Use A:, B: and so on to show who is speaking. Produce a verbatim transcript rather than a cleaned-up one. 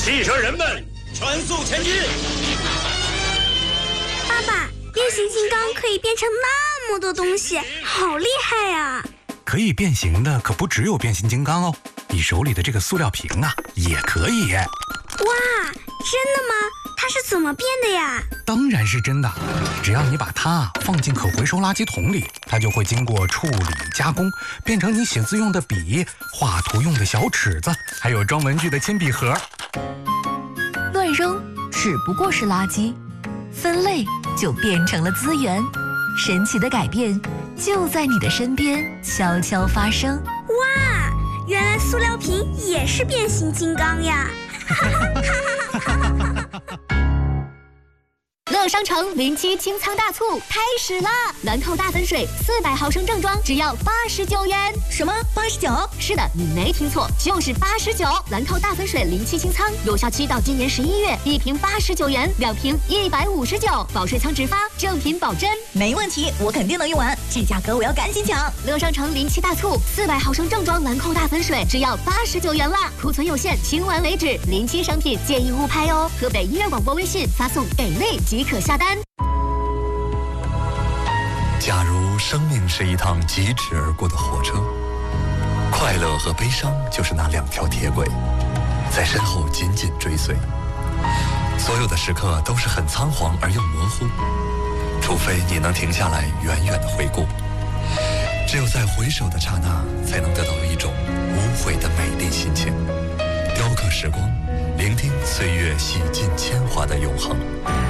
A: 汽车人们，全速前进！
B: 爸爸，变形金刚可以变成那么多东西，好厉害呀！
C: 可以变形的可不只有变形金刚哦，你手里的这个塑料瓶啊，也可以。
B: 哇，真的吗？它是怎么变的呀？
C: 当然是真的，只要你把它放进可回收垃圾桶里，它就会经过处理加工，变成你写字用的笔、画图用的小尺子，还有装文具的铅笔盒。
D: 乱扔只不过是垃圾，分类就变成了资源。神奇的改变就在你的身边悄悄发生。
B: 哇，原来塑料瓶也是变形金刚呀！
E: 乐商城零七清仓大促开始啦！兰蔻大粉水四百毫升正装只要八十九元。
D: 什么？八十九？
E: 是的，你没听错，就是八十九。兰蔻大粉水零七清仓有效期到今年十一月，一瓶八十九元，两瓶一百五十九，保税仓直发，正品保真。
D: 没问题，我肯定能用完，这价格我要赶紧抢！
E: 乐商城零七大促，四百毫升正装兰蔻大粉水只要八十九元啦，库存有限，清完为止。零七商品建议勿拍哦。河北音乐广播微信发送给力即可下单。
F: 假如生命是一趟疾驰而过的火车，快乐和悲伤就是那两条铁轨，在身后紧紧追随。所有的时刻都是很仓皇而又模糊，除非你能停下来远远的回顾。只有在回首的刹那，才能得到一种无悔的美丽心情。雕刻时光，聆听岁月洗尽铅华的永恒。